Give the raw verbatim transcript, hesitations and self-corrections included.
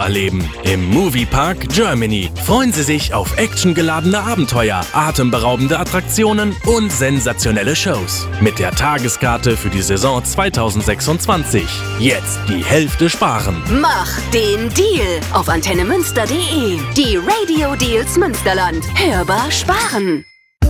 erleben. Im Moviepark Germany freuen Sie sich auf actiongeladene Abenteuer, atemberaubende Attraktionen und sensationelle Shows. Mit der Tageskarte für die Saison zweitausendsechsundzwanzig. Jetzt die Hälfte sparen. Mach den Deal auf antennemünster punkt de. Die Radio Deals Münsterland. Hörbar sparen.